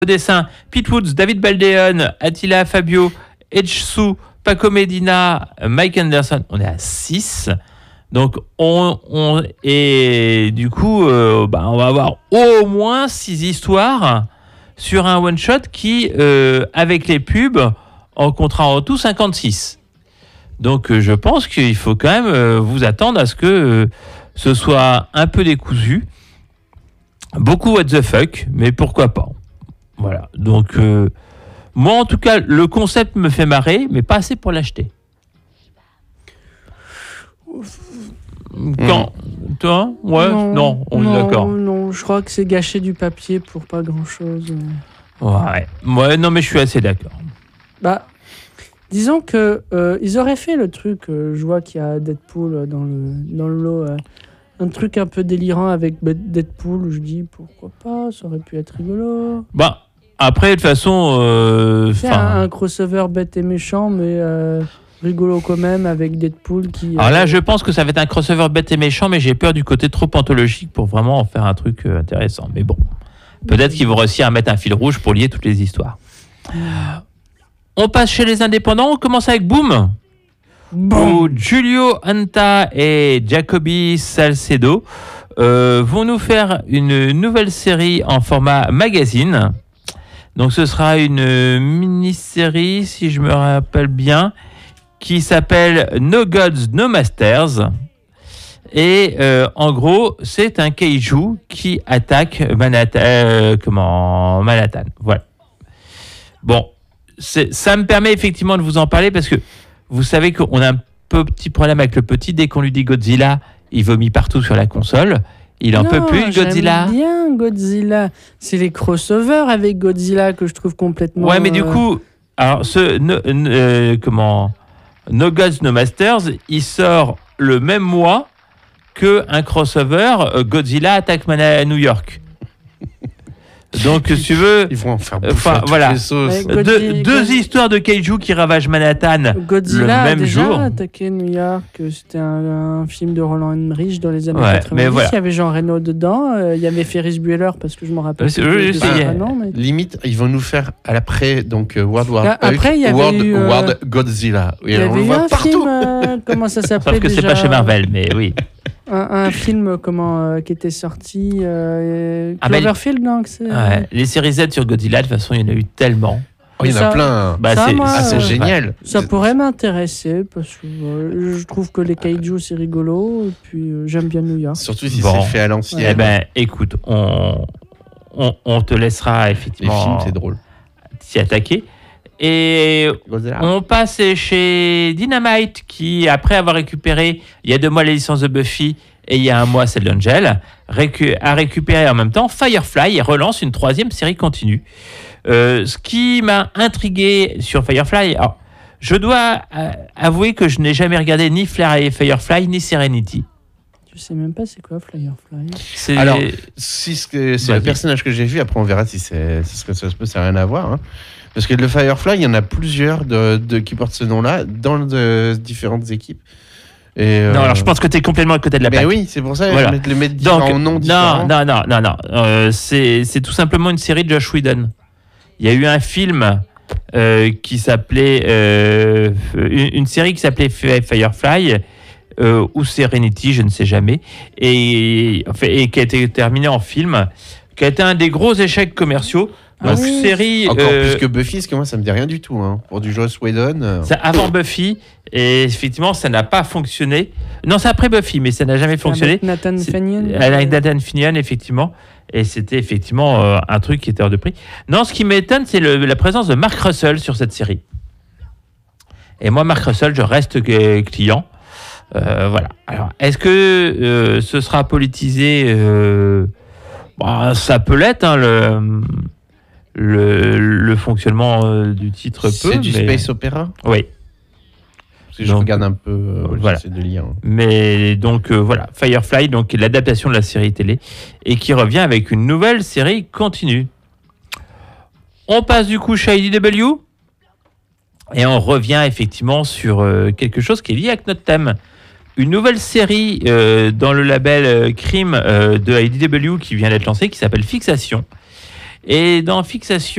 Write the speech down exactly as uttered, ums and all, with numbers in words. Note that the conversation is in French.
Au dessin, Pete Woods, David Baldeón, Attila Fabio, Etsu, Paco Medina, Mike Anderson. On est à six. Donc, on, on et du coup, euh, bah, on va avoir au moins six histoires sur un one-shot qui, euh, avec les pubs, en comptera en tout cinquante-six. Donc, euh, je pense qu'il faut quand même euh, vous attendre à ce que euh, ce soit un peu décousu. Beaucoup what the fuck, mais pourquoi pas. Voilà. Donc, euh, moi, en tout cas, le concept me fait marrer, mais pas assez pour l'acheter. Quand mmh. Toi ouais non, non on non, est d'accord. Non, je crois que c'est gâcher du papier pour pas grand chose. Ouais, ouais, non mais je suis assez d'accord. Bah, disons que euh, ils auraient fait le truc. Euh, je vois qu'il y a Deadpool dans le dans le lot, euh, un truc un peu délirant avec Deadpool. Je dis pourquoi pas, ça aurait pu être rigolo. Bah après de toute façon, euh, c'est un, un crossover bête et méchant, mais. Euh, rigolo quand même avec Deadpool qui... Alors là, euh... je pense que ça va être un crossover bête et méchant, mais j'ai peur du côté trop anthologique pour vraiment en faire un truc euh, intéressant. Mais bon, peut-être qu'ils vont réussir à mettre un fil rouge pour lier toutes les histoires. On passe chez les indépendants, on commence avec Boom. Où Giulio Anta et Jacoby Salcedo euh, vont nous faire une nouvelle série en format magazine. Donc ce sera une mini-série, si je me rappelle bien, qui s'appelle No Gods, No Masters. Et euh, en gros, c'est un kaiju qui attaque Manhattan. Euh, comment Manhattan. Voilà. Bon, c'est, ça me permet effectivement de vous en parler parce que vous savez qu'on a un peu petit problème avec le petit. Dès qu'on lui dit Godzilla, il vomit partout sur la console. Il en non, peut plus, Godzilla. J'aime bien Godzilla. C'est les crossovers avec Godzilla que je trouve complètement... Ouais, mais du coup, alors, ce... Ne, ne, euh, comment... No Gods, No Masters, il sort le même mois qu'un crossover euh, Godzilla attaque à New York. Donc, si tu veux... Ils vont en faire bouffer enfin, toutes voilà. les sauces. Ouais, deux, Godzi- deux Godzi- histoires de kaiju qui ravagent Manhattan Godzilla le même a déjà jour. attaqué New York. C'était un, un film de Roland Emmerich dans les années Ouais, quatre-vingt-dix. mais voilà. Il y avait Jean Reno dedans. Euh, il y avait Ferris Bueller parce que je me rappelle. C'est- plus oui, de c'est- son il y a- prénom, mais- Limite, ils vont nous faire à l'après, donc euh, World War Là, après, il y avait World, eu, euh, World Godzilla. Il y Et on le avait eu voit un partout. film. euh, comment ça s'appelait Sauf que c'est déjà pas chez Marvel, mais oui. Un, un film comment euh, qui était sorti. Euh, Ah, mais- Cloverfield, non que c'est, Ouais. Les séries Z sur Godzilla, de toute façon, il y en a eu tellement. Oh, il y en Ça- a plein. Bah, Ça, c'est, moi, Ah, c'est euh, génial. Ça pourrait m'intéresser parce que euh, je trouve que les kaiju c'est rigolo et puis euh, j'aime bien New York. Surtout si Bon. c'est fait à l'ancienne. Eh ben, écoute, on, on, on te laissera Les effectivement films, c'est drôle. s'y attaquer. Et Godzilla. on passe chez Dynamite qui, après avoir récupéré il y a deux mois la licence de Buffy et il y a un mois celle d'Angel, récu- a récupéré en même temps Firefly et relance une troisième série continue. Euh, ce qui m'a intrigué sur Firefly, alors, je dois euh, avouer que je n'ai jamais regardé ni Firefly ni Serenity. Je sais même pas c'est quoi Firefly. C'est... Alors, si ce que- c'est Vas-y. le personnage que j'ai vu, après on verra si c'est, si ce que ça se peut, ça n'a rien à voir. Hein. Parce que le Firefly, il y en a plusieurs de, de, qui portent ce nom-là dans de différentes équipes. Et, euh, Non, alors je pense que tu es complètement à côté de la Ben plaque. oui, c'est pour ça Voilà. qu'ils mettent, le mettre Donc, différents noms non, différents. non, non, non, non. Euh, c'est, c'est tout simplement une série de Josh Whedon. Il y a eu un film euh, qui s'appelait euh, une, une série qui s'appelait Firefly euh, ou Serenity, je ne sais jamais, et, enfin, et qui a été terminée en film, qui a été un des gros échecs commerciaux. Ah Donc oui. série Encore euh, plus que Buffy, parce que moi ça me dit rien du tout. Hein. Pour du Joss Whedon. euh, c'est avant Buffy, et effectivement ça n'a pas fonctionné. Non, c'est après Buffy, mais ça n'a jamais fonctionné. Avec Nathan C'est- Fillion. Avec Nathan Fillion, effectivement. Et c'était effectivement euh, un truc qui était hors de prix. Non, ce qui m'étonne, c'est le- la présence de Mark Russell sur cette série. Et moi, Mark Russell, je reste que- client. Euh, voilà. Alors, est-ce que euh, ce sera politisé euh, bah, ça peut l'être, hein, le, le, le fonctionnement euh, du titre peut. c'est du mais- space opéra. Oui. Parce que je Donc, regarde un peu. Euh, voilà. J'essaie de lire. Mais donc euh, voilà, Firefly, donc l'adaptation de la série télé, et qui revient avec une nouvelle série continue. On passe du coup chez I D W et on revient effectivement sur euh, quelque chose qui est lié avec notre thème. Une nouvelle série euh, dans le label euh, Crime euh, de I D W qui vient d'être lancée, qui s'appelle Fixation. Et dans Fixation,